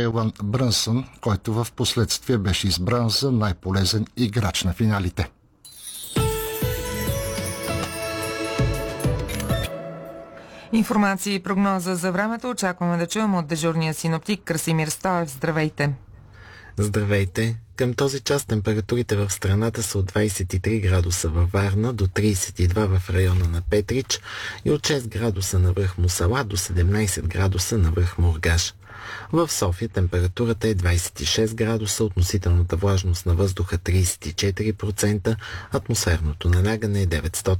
Джейлън Брънсън, който в последствие беше избран за най-полезен играч на финалите. Информация и прогноза за времето очакваме да чуем от дежурния синоптик Красимир Стоев. Здравейте! Здравейте! Към този час температурите в страната са от 23 градуса във Варна до 32 в района на Петрич и от 6 градуса на връх Мусала до 17 градуса на връх Мургаш. В София температурата е 26 градуса, относителната влажност на въздуха 34%, атмосферното налягане е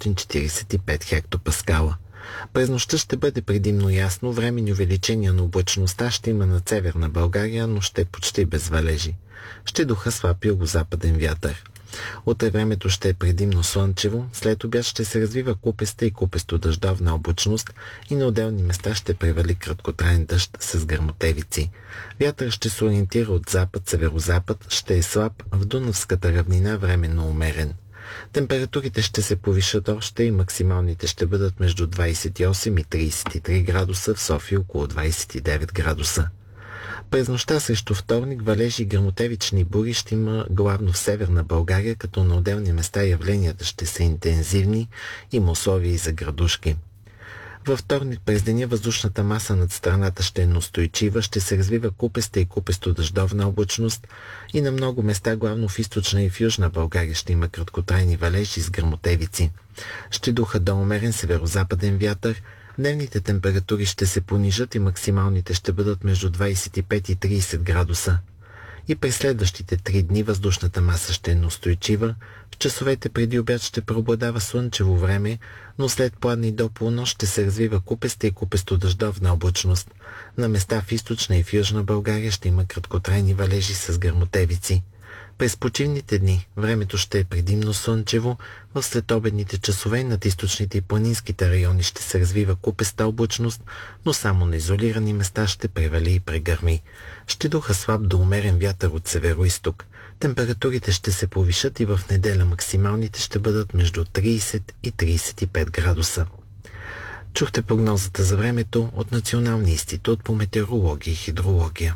945 хектопаскала. През нощта ще бъде предимно ясно, временни увеличения на облачността ще има над северна България, но ще е почти без валежи. Ще духа слаб югозападен вятър. Утре времето ще е предимно слънчево, след обяд ще се развива купеста и купесто-дъждовна облачност и на отделни места ще превали краткотраен дъжд с гръмотевици. Вятър ще се ориентира от запад-северозапад, ще е слаб, в Дунавската равнина временно умерен. Температурите ще се повишат още и максималните ще бъдат между 28 и 33 градуса, в София около 29 градуса. През нощта срещу вторник валежи и гръмотевични бури ще има главно в северна България, като на отделни места явленията ще са интензивни, има условия и за градушки. Във вторник през деня въздушната маса над страната ще е неустойчива, ще се развива купеста и купесто-дъждовна облачност и на много места, главно в източна и в южна България, ще има краткотрайни валежи с гръмотевици. Ще духа до умерен северозападен вятър, дневните температури ще се понижат и максималните ще бъдат между 25 и 30 градуса. И през следващите 3 дни въздушната маса ще е неустойчива, в часовете преди обяд ще преобладава слънчево време, но след пладне и до полунощ ще се развива купеста и купесто-дъждовна облачност. На места в източна и в южна България ще има краткотрайни валежи с гръмотевици. През почивните дни времето ще е предимно слънчево, в следобедните часове над източните и планинските райони ще се развива купеста облачност, но само на изолирани места ще превали и прегърми. Ще духа слаб до умерен вятър от северо-изток. Температурите ще се повишат и в неделя максималните ще бъдат между 30 и 35 градуса. Чухте прогнозата за времето от Националния институт по метеорология и хидрология.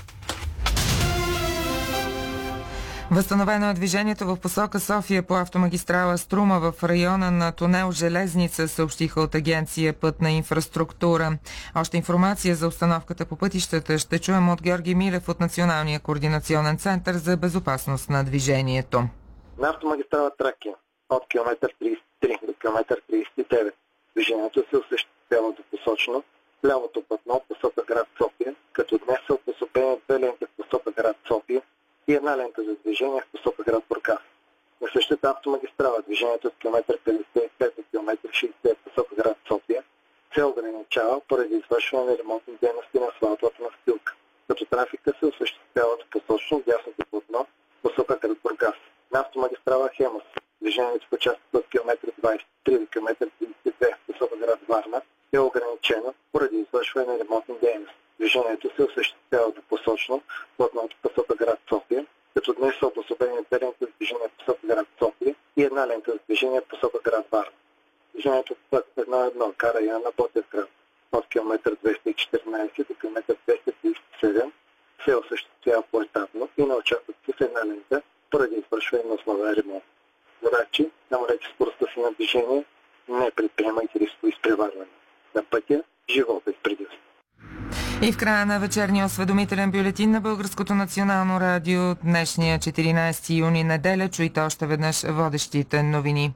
Възстановено е движението в посока София по автомагистрала Струма в района на тунел Железница, съобщиха от агенция Пътна инфраструктура. Още информация за обстановката по пътищата ще чуем от Георги Милев от Националния координационен център за безопасност на движението. На автомагистрала Тракия от км 33 до км 39 движението се осъществява двупосочно в лявото платно в посока град София, като днес са обособени 2 ленти в посока град София и 1 лента за движение в посока град Бургас. На същата автомагистрала движението от км 55 до км 60 в посока град София се ограничава поради извършване на ремонтни дейности на асфалтовата настилка, като трафика се осъществява посочно в дясното платно в посока град Бургас. На автомагистрала Хемус движението в участъка от км 23 до км 32 в посока град Варна е ограничено поради извършване на ремонтни дейности. Движението се осъществява двупосочно платно от посока град София, като днес са обособени 2 ленти за движение в посока град София и 1 лента за движение в посока град Варна. Движението в път 1-1 Караяна на Ботевград от км 214 до км 237 се осъществява поетапно и на участъци с 1 лента поради извършване на основен ремонт. Водачи, намалете скоростта си на движение, не предприемайте рисково изпреварване. На пътя живо без предимство. И в края на вечерния осведомителен бюлетин на Българското национално радио, днешния 14 юни неделя, чуйте още веднъж водещите новини.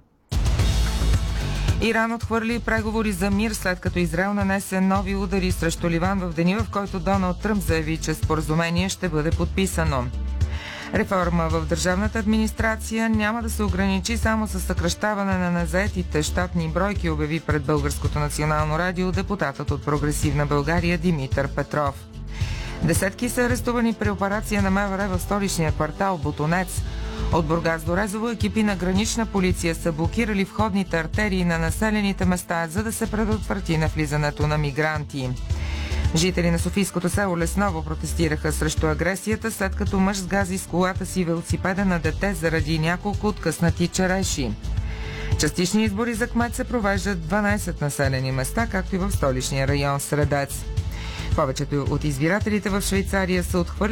Иран отхвърли преговори за мир, след като Израел нанесе нови удари срещу Ливан в деня, в който Доналд Тръмп заяви, че споразумение ще бъде подписано. Реформа в държавната администрация няма да се ограничи само с съкращаване на незаетите щатни бройки, обяви пред Българското национално радио депутатът от Прогресивна България Димитър Петров. Десетки са арестувани при операция на МВР в столичния квартал Ботунец. От Бургас до Резово екипи на гранична полиция са блокирали входните артерии на населените места, за да се предотврати навлизането на мигранти. Жители на софийското село Лесново протестираха срещу агресията, след като мъж сгази с колата си велосипеда на дете заради няколко откъснати череши. Частични избори за кмет се провеждат в 12 населени места, както и в столичния район Средец. Повечето от избирателите в Швейцария са отхвърлили